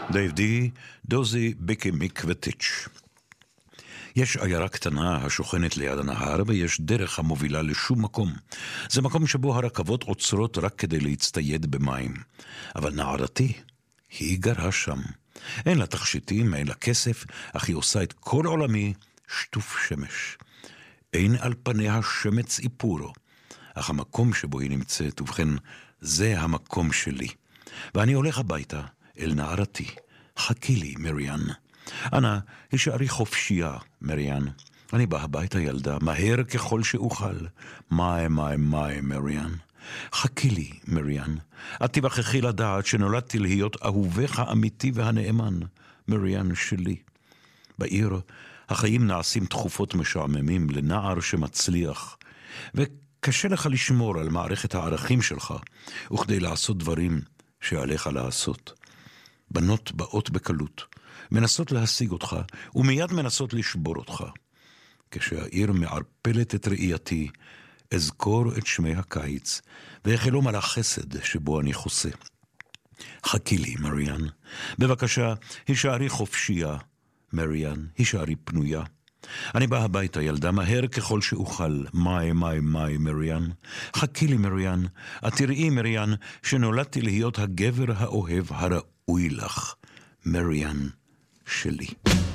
דייב די, דוזי, ביקי מיק וטיץ'. יש עיירה קטנה השוכנת ליד הנהר, ויש דרך המובילה לשום מקום. זה מקום שבו הרכבות עוצרות רק כדי להצטייד במים. אבל נערתי, היא גרה שם. אין לה תכשיטים, אין לה כסף, אך היא עושה את כל עולמי שטוף שמש. אין על פניה שמץ איפורו. אך המקום שבו היא נמצאת, ובכן, זה המקום שלי. ואני הולך הביתה אל נערתי. חכי לי, מריאן. אנא, הישארי חופשייה, מריאן. אני בא הביתה, ילדה, מהר ככל שאוכל. מאי, מריאן. חכי לי, מריאן. את תבחכי לדעת שנולדתי להיות אהובך האמיתי והנאמן, מריאן שלי. בעיר, החיים נעשים תכופות משעממים לנער שמצליח, וקשה לך לשמור על מערכת הערכים שלך, וכדי לעשות דברים שעליך לעשות. בנות באות בקלות, מנסות להשיג אותך, ומיד מנסות לשבור אותך. כשהעיר מערפלת את ראייתי, אזכור את שמי הקיץ, והחלום על החסד שבו אני חוסה. חכי לי, מריאן. בבקשה, הישארי חופשייה, מריאן, הישארי פנויה. אני בא הביתה, ילדה, מהר ככל שאוכל. מאי, מריאן. חכי לי, מריאן. את תראי, מריאן, שנולדתי להיות הגבר האוהב הראוי לך. מריאן שלי.